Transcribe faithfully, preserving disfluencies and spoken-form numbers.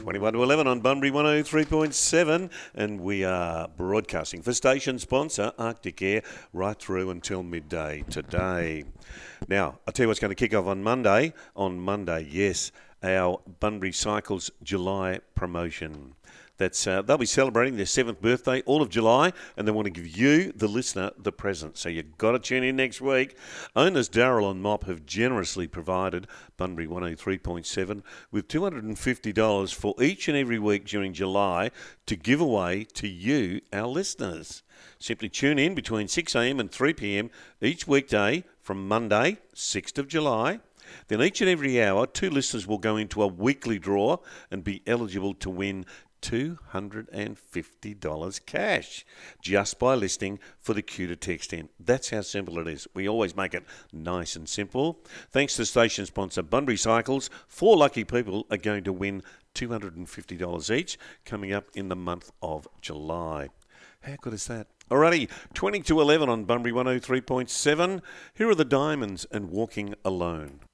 twenty-one to eleven on Bunbury one oh three point seven, and we are broadcasting for station sponsor Arctic Air right through until midday today. Now, I'll tell you what's going to kick off on Monday. On Monday, yes, our Bunbury Cycles July promotion. That's uh, they'll be celebrating their seventh birthday all of July, and they want to give you, the listener, the present. So you've got to tune in next week. Owners Daryl and Mop have generously provided Bunbury one oh three point seven with two hundred fifty dollars for each and every week during July to give away to you, our listeners. Simply tune in between six a.m. and three p.m. each weekday from Monday, sixth of July. Then each and every hour, two listeners will go into a weekly draw and be eligible to win two hundred fifty dollars cash just by listening for the cue to text in. That's how simple it is. We always make it nice and simple. Thanks to station sponsor Bunbury Cycles, four lucky people are going to win two hundred fifty dollars each coming up in the month of July. How good is that? Alrighty, twenty to eleven on Bunbury one oh three point seven. Here are the Diamonds and Walking Alone.